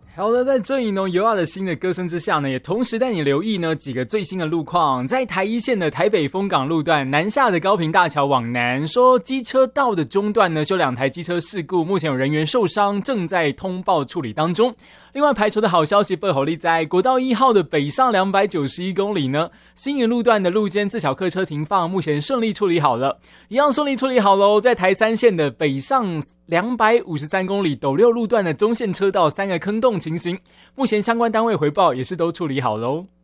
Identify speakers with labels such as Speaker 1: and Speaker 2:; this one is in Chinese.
Speaker 1: 好的，在这里呢，尤亚的新的歌声之下呢，也同时带你留意呢几个最新的路况。在台一线的台北丰港路段南下的高屏大桥往南，说机车道的中段呢，有2台机车事故，目前有人员受伤，正在通报处理当中。另外排除的好消息，背后立在国道1号的北上291公里呢，新营路段的路肩自小客车停放，目前顺利处理好了，一样顺利处理好喽。在台3线的北上253公里斗六路段的中线车道3个坑洞情形，目前相关单位回报也是都处理好喽。